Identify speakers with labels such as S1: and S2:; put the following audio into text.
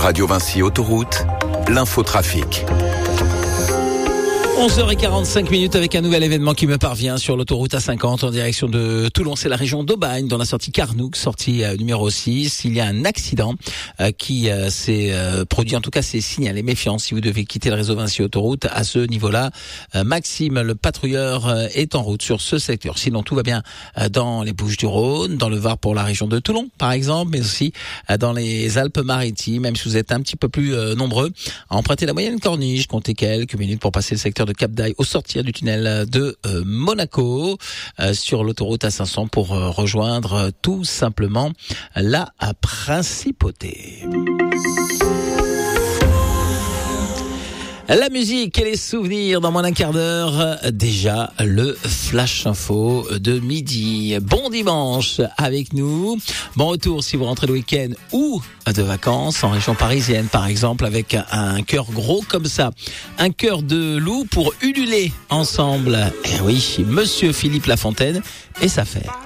S1: Radio Vinci Autoroute, l'infotrafic.
S2: 11h45 avec un nouvel événement qui me parvient sur l'autoroute A50 en direction de Toulon. C'est la région d'Aubagne, dans la sortie Carnouk, sortie numéro 6. Il y a un accident qui s'est produit, en tout cas c'est signalé. Méfiance si vous devez quitter le réseau Vinci Autoroute à ce niveau-là. Maxime, le patrouilleur, est en route sur ce secteur. Sinon tout va bien dans les Bouches-du-Rhône, dans le Var pour la région de Toulon par exemple, mais aussi dans les Alpes-Maritimes, même si vous êtes un petit peu plus nombreux à emprunter la moyenne corniche. Comptez quelques minutes pour passer le secteur de Cap d'Aille au sortir du tunnel de Monaco sur l'autoroute A500 pour rejoindre tout simplement la principauté. La musique et les souvenirs dans moins d'un quart d'heure. Déjà le Flash Info de midi. Bon dimanche avec nous. Bon retour si vous rentrez le week-end ou de vacances en région parisienne par exemple, avec un cœur gros comme ça. Un cœur de loup pour ululer ensemble. Eh oui, Monsieur Philippe Lafontaine et sa fête.